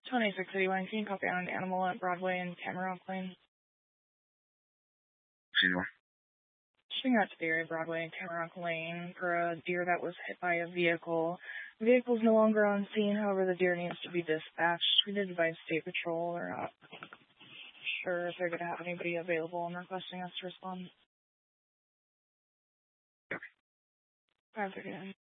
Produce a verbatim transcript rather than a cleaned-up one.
twenty-six eighty-one, can you copy on an animal at Broadway and Tamarack Lane? Zero. Shooting out to the area of Broadway and Tamarack Lane for a deer that was hit by a vehicle. The vehicle is no longer on scene, however, the deer needs to be dispatched. We did advise State Patrol. They're not sure if they're going to have anybody available and requesting us to respond. Okay. five thirty-nine.